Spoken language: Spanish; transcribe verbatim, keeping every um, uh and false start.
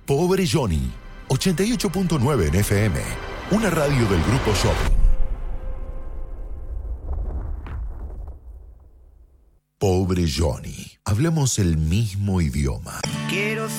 Pobre Johnny, ochenta y ocho punto nueve en F M, una radio del Grupo Shopping. Pobre Johnny, hablamos el mismo idioma. Quiero